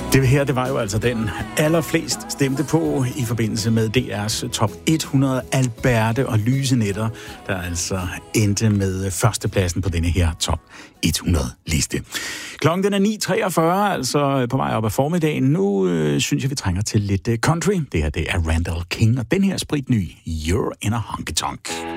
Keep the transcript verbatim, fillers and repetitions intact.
Det her, det var jo altså den allerflest stemte på i forbindelse med D R's top hundrede Alberte og Lyse Nætter, der altså endte med førstepladsen på denne her top hundrede liste. Klokken den er ni treogfyrre, altså på vej op ad formiddagen. Nu øh, synes jeg, vi trænger til lidt country. Det her, det er Randall King, og den her spritny You're in a Honky Tonk.